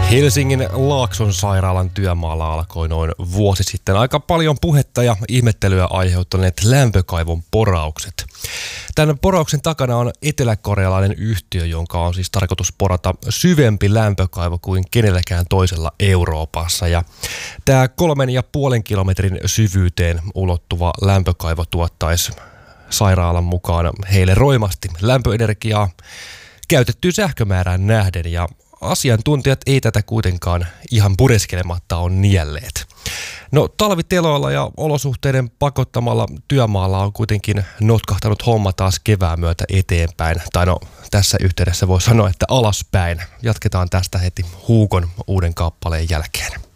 Helsingin Laakson sairaalan työmaalla alkoi noin vuosi sitten aika paljon puhetta ja ihmettelyä aiheuttaneet lämpökaivon poraukset. Tämän porauksen takana on eteläkorealainen yhtiö, jonka on siis tarkoitus porata syvempi lämpökaivo kuin kenelläkään toisella Euroopassa. Ja tämä 3,5 kilometrin syvyyteen ulottuva lämpökaivo tuottaisi sairaalan mukaan heille roimasti lämpöenergiaa käytettyyn sähkömäärään nähden, ja asiantuntijat ei tätä kuitenkaan ihan pureskelematta ole nielleet. No, talviteloilla ja olosuhteiden pakottamalla työmaalla on kuitenkin notkahtanut homma taas kevään myötä eteenpäin. Tai no, tässä yhteydessä voi sanoa, että alaspäin. Jatketaan tästä heti Huukon uuden kappaleen jälkeen.